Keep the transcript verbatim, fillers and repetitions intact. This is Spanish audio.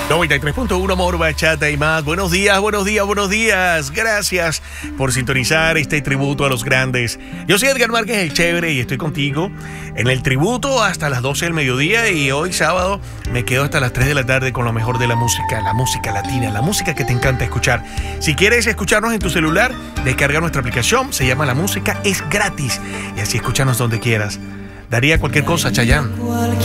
noventa y tres punto uno Amor, Bachata y más. Buenos días, buenos días, buenos días. Gracias por sintonizar este tributo a los grandes. Yo soy Edgar Márquez, el Chévere, y estoy contigo en el tributo hasta las doce del mediodía. Y hoy sábado me quedo hasta las tres de la tarde con lo mejor de la música, la música latina, la música que te encanta escuchar. Si quieres escucharnos en tu celular, descarga nuestra aplicación. Se llama La Música, es gratis. Y así escúchanos donde quieras. Daría cualquier cosa, Chayanne.